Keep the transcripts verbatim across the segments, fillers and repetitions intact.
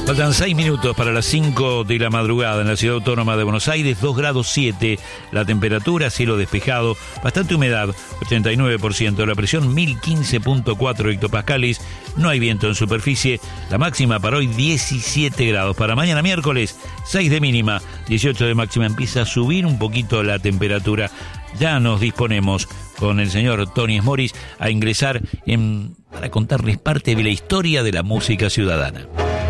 Faltan seis minutos para las cinco de la madrugada en la ciudad autónoma de Buenos Aires, dos grados siete la temperatura, cielo despejado, bastante humedad, ochenta y nueve por ciento, la presión mil quince punto cuatro hectopascales, no hay viento en superficie, la máxima para hoy diecisiete grados, para mañana miércoles seis de mínima, dieciocho de máxima, empieza a subir un poquito la temperatura. Ya nos disponemos con el señor Tony Smoris a ingresar en, para contarles parte de la historia de la música ciudadana.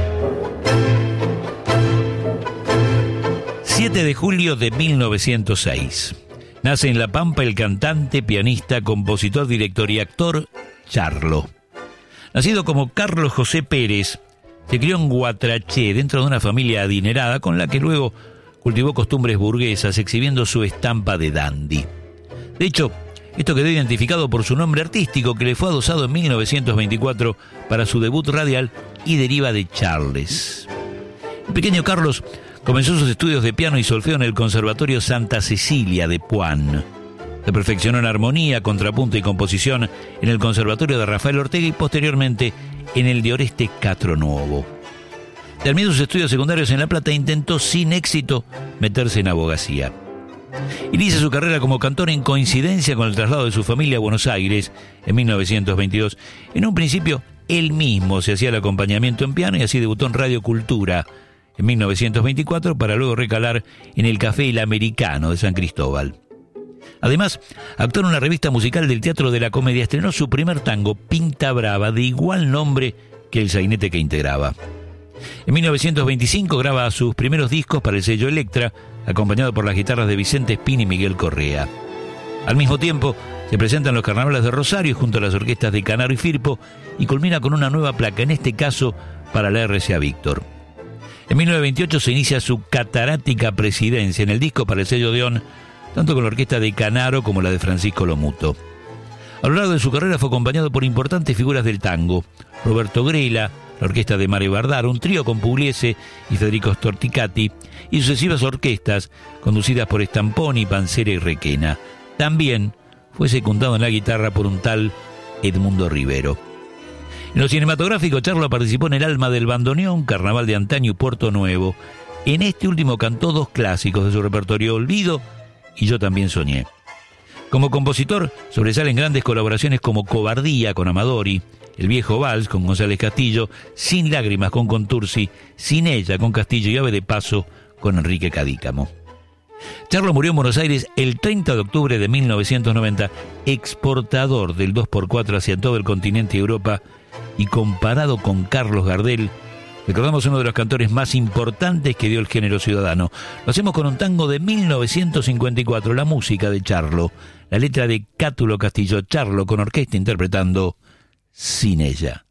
siete de julio de mil novecientos seis. Nace en La Pampa el cantante, pianista, compositor, director y actor Charlo. Nacido como Carlos José Pérez, se crió en Guatraché, dentro de una familia adinerada con la que luego cultivó costumbres burguesas, exhibiendo su estampa de dandy. De hecho, esto quedó identificado por su nombre artístico, que le fue adosado en mil novecientos veinticuatro para su debut radial y deriva de Charles. El pequeño Carlos comenzó sus estudios de piano y solfeo en el Conservatorio Santa Cecilia de Puan. Se perfeccionó en armonía, contrapunto y composición en el Conservatorio de Rafael Ortega y posteriormente en el de Oreste Castronuovo. Terminó sus estudios secundarios en La Plata e intentó sin éxito meterse en abogacía. Inicia su carrera como cantor en coincidencia con el traslado de su familia a Buenos Aires en mil novecientos veintidós. En un principio, él mismo se hacía el acompañamiento en piano y así debutó en Radio Cultura en mil novecientos veinticuatro para luego recalar en el Café El Americano de San Cristóbal. Además, actuó en una revista musical del Teatro de la Comedia. Estrenó su primer tango, Pinta Brava, de igual nombre que el sainete que integraba. En mil novecientos veinticinco graba sus primeros discos para el sello Electra, acompañado por las guitarras de Vicente Espín y Miguel Correa. Al mismo tiempo, se presentan los carnavales de Rosario junto a las orquestas de Canaro y Firpo y culmina con una nueva placa, en este caso para la R C A Víctor. En mil novecientos veintiocho se inicia su catarática presidencia en el disco para el sello Odeón, tanto con la orquesta de Canaro como la de Francisco Lomuto. A lo largo de su carrera fue acompañado por importantes figuras del tango: Roberto Grela, la orquesta de Mare Bardar, un trío con Pugliese y Federico Storticati, y sucesivas orquestas conducidas por Stamponi, Pancera y Requena. También fue secundado en la guitarra por un tal Edmundo Rivero. En lo cinematográfico, Charlo participó en El alma del bandoneón, Carnaval de antaño y Puerto Nuevo. En este último cantó dos clásicos de su repertorio, Olvido y Yo también soñé. Como compositor, sobresalen grandes colaboraciones como Cobardía con Amadori, El viejo vals con González Castillo, Sin lágrimas con Contursi, Sin ella con Castillo y Ave de paso con Enrique Cadícamo. Charlo murió en Buenos Aires el treinta de octubre de mil novecientos noventa, exportador del dos por cuatro hacia todo el continente y Europa, y comparado con Carlos Gardel, recordamos uno de los cantores más importantes que dio el género ciudadano. Lo hacemos con un tango de mil novecientos cincuenta y cuatro, la música de Charlo, la letra de Cátulo Castillo, Charlo con orquesta interpretando Sin ella.